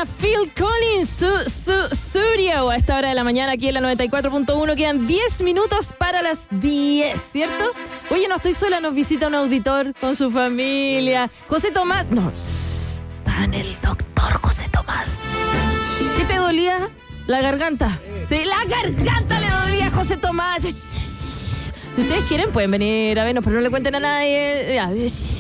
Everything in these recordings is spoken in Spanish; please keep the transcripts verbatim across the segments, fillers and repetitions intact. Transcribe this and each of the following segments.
suena Phil Collins, su, su, Studio, a esta hora de la mañana aquí en la noventa y cuatro punto uno. Quedan diez minutos para las diez, ¿cierto? Oye, no estoy sola, nos visita un auditor con su familia. José Tomás, no, está en el doctor José Tomás. ¿Qué te dolía? La garganta. Sí, la garganta le dolía a José Tomás. Si ustedes quieren, pueden venir a vernos, pero no le cuenten a nadie. Ya.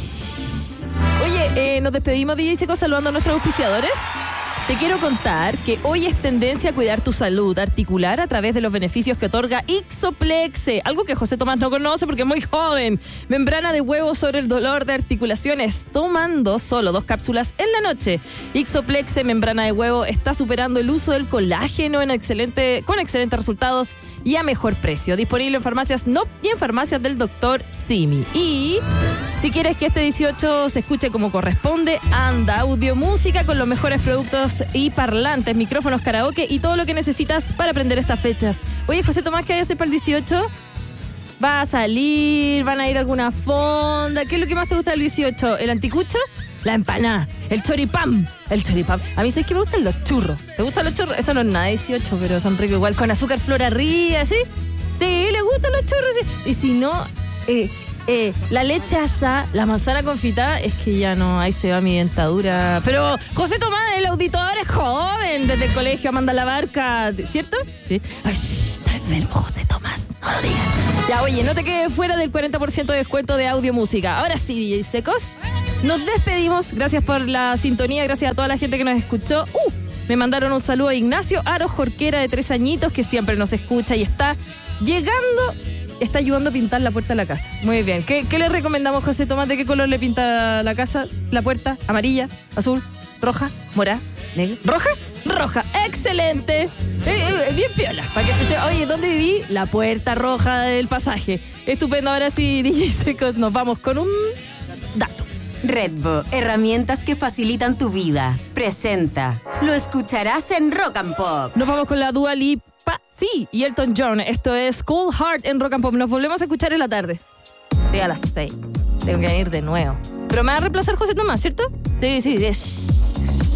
Oye, eh, nos despedimos, D J Seco, saludando a nuestros auspiciadores. Te quiero contar que hoy es tendencia a cuidar tu salud articular a través de los beneficios que otorga Ixoplexe, algo que José Tomás no conoce porque es muy joven. Membrana de huevo sobre el dolor de articulaciones, tomando solo dos cápsulas en la noche. Ixoplexe, membrana de huevo, está superando el uso del colágeno en excelente, con excelentes resultados y a mejor precio. Disponible en farmacias N O P y en farmacias del doctor Simi. Y si quieres que este dieciocho se escuche como corresponde, anda Audio Música con los mejores productos y parlantes, micrófonos, karaoke y todo lo que necesitas para aprender estas fechas. Oye, José Tomás, ¿qué hay a hacer para el dieciocho? ¿Va a salir? ¿Van a ir a alguna fonda? ¿Qué es lo que más te gusta del dieciocho? ¿El anticucho? La empanada, el choripán, el choripán. A mí sabes que me gustan los churros. ¿Te gustan los churros? Eso no es nada dieciocho, pero son ricos igual, con azúcar flor arriba, ¿sí? Sí, le gustan los churros, sí. Y si no, eh, eh, la leche asada, la manzana confitada, es que ya no, ahí se va mi dentadura. Pero José Tomás, el auditor, es joven, desde el colegio Amanda la Barca, ¿cierto? Sí. Ay, shh, está enfermo José Tomás, no lo digan. Ya, oye, no te quedes fuera del cuarenta por ciento de descuento de Audio Música. Ahora sí, D J Secos, nos despedimos. Gracias por la sintonía, gracias a toda la gente que nos escuchó. Uh, me mandaron un saludo a Ignacio Aro Jorquera, de tres añitos, que siempre nos escucha y está llegando, está ayudando a pintar la puerta de la casa. Muy bien. ¿Qué, qué le recomendamos, José Tomás? ¿De qué color le pinta la casa, la puerta? ¿Amarilla? ¿Azul? ¿Roja? ¿Morada? ¿Negra? ¿Roja? Roja. ¡Excelente! Eh, eh, bien piola. Para que se sepa. Oye, ¿dónde viví? La puerta roja del pasaje. Estupendo. Ahora sí, D J Secos, nos vamos con un dato. Redbo, herramientas que facilitan tu vida. Presenta. Lo escucharás en Rock and Pop. Nos vamos con la Dua Lipa, sí, y Elton John. Esto es Cold Heart en Rock and Pop. Nos volvemos a escuchar en la tarde. Sí, a las seis. Tengo que ir de nuevo. Pero me va a reemplazar José Tomás, ¿cierto? Sí, sí, sí.